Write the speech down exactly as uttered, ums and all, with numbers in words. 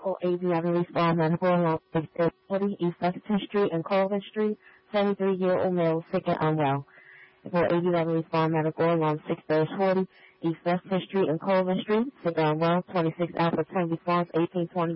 for A B Beverly Spa Medical along forty East Lexington Street and Colvin Street, seventy-three-year-old male, sick and unwell. For A B Beverly Spa Medical along six forty East Lexington Street and Colvin Street, sick and unwell, twenty-six Alpha ten response, eighteen twenty